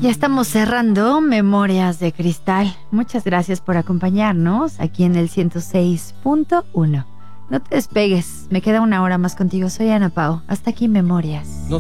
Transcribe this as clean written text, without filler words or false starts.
Ya estamos cerrando Memorias de Cristal. Muchas gracias por acompañarnos aquí en el 106.1. No te despegues, me queda una hora más contigo. Soy Ana Pao. Hasta aquí Memorias.